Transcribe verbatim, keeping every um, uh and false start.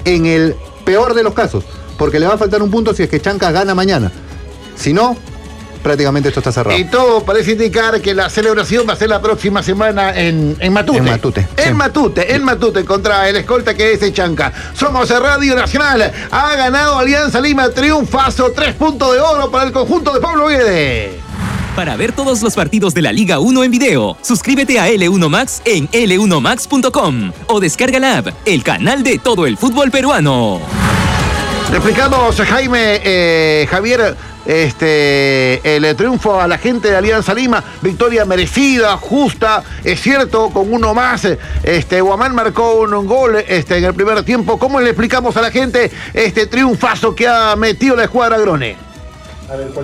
en el peor de los casos, porque le va a faltar un punto si es que Chancas gana mañana. Si no, prácticamente esto está cerrado. Y todo parece indicar que la celebración va a ser la próxima semana en, en Matute. En Matute. En sí. Matute, en Matute, contra el escolta que es Chanca. Somos Radio Nacional. Ha ganado Alianza Lima, triunfazo, tres puntos de oro para el conjunto de Pablo Guede. Para ver todos los partidos de la Liga uno en video, suscríbete a L uno Max en L uno Max punto com o descarga la app, el canal de todo el fútbol peruano. Le explicamos, Jaime, eh, Javier, este, el triunfo a la gente de Alianza Lima, victoria merecida, justa, es cierto, con uno más. Este, Guamán marcó un gol este, en el primer tiempo. ¿Cómo le explicamos a la gente este triunfazo que ha metido la escuadra Grone? A ver,